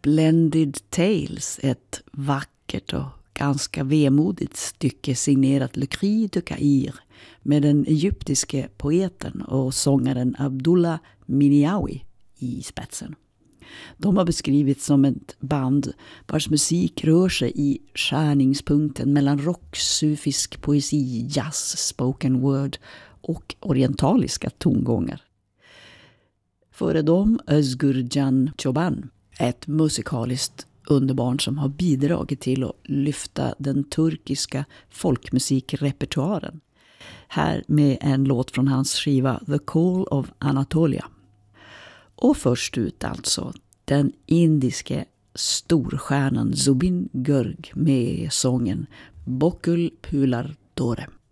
Splendid Tales, ett vackert och ganska vemodigt stycke signerat Le Cri de Caïr med den egyptiske poeten och sångaren Abdullah Miniawi i spetsen. De har beskrivits som ett band vars musik rör sig i skärningspunkten mellan rock, sufisk poesi, jazz, spoken word och orientaliska tongångar. Före dem Özgür Can Çoban, ett musikaliskt underbarn som har bidragit till att lyfta den turkiska folkmusikrepertoaren. Här med en låt från hans skiva The Call of Anatolia. Och först ut alltså den indiske storstjärnan Zubin Garg med sången Bokul Pular Dore.